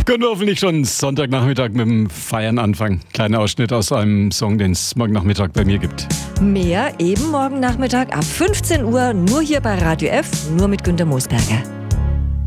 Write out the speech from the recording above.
Können wir hoffentlich schon Sonntagnachmittag mit dem Feiern anfangen. Kleiner Ausschnitt aus einem Song, den es morgen Nachmittag bei mir gibt. Mehr eben morgen Nachmittag ab 15 Uhr, nur hier bei Radio F, nur mit Günter Moosberger.